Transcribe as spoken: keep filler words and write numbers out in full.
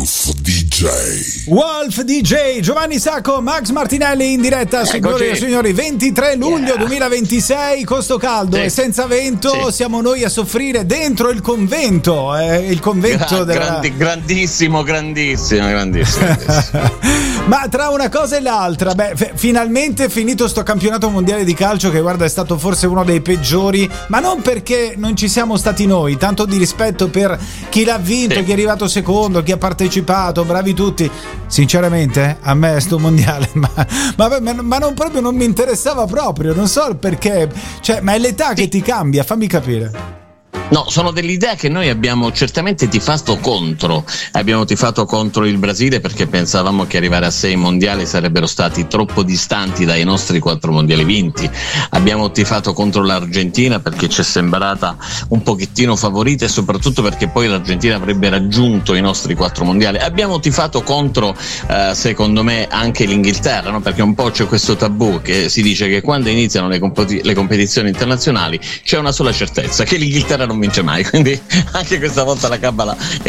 Wolf D J. Wolf D J, Giovanni Sacco, Max Martinelli in diretta, signori e signori, ventitré luglio yeah. duemilaventisei, con sto caldo sì. e senza vento, sì. siamo noi a soffrire dentro il convento, eh, il convento Gra- della... grandi, grandissimo, grandissimo, grandissimo. grandissimo. Ma tra una cosa e l'altra, beh, f- finalmente è finito sto campionato mondiale di calcio che, guarda, è stato forse uno dei peggiori, ma non perché non ci siamo stati noi, tanto di rispetto per chi l'ha vinto, sì. chi è arrivato secondo, chi ha partecipato, bravi tutti. Sinceramente a me sto mondiale ma, ma, ma non proprio non mi interessava proprio, non so perché, cioè, ma è l'età che ti cambia, fammi capire. No, sono dell'idea che noi abbiamo certamente tifato contro, abbiamo tifato contro il Brasile perché pensavamo che arrivare a sei mondiali sarebbero stati troppo distanti dai nostri quattro mondiali vinti, abbiamo tifato contro l'Argentina perché ci è sembrata un pochettino favorita e soprattutto perché poi l'Argentina avrebbe raggiunto i nostri quattro mondiali, abbiamo tifato contro eh, secondo me anche l'Inghilterra, no? Perché un po' c'è questo tabù che si dice che quando iniziano le, competi- le competizioni internazionali c'è una sola certezza, che l'Inghilterra non vince mai, quindi anche questa volta la cabala è